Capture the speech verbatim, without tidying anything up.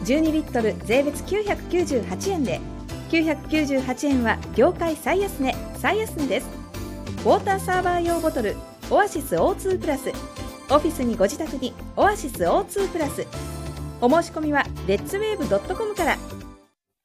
じゅうにリットル税別きゅうひゃくきゅうじゅうはちえんで、きゅうひゃくきゅうじゅうはちえんは業界最安値最安値です。ウォーターサーバー用ボトルオアシス オーツー プラス、オフィスにご自宅にオアシス オーツー プラス。お申し込みはレッツウェーブドットコムから。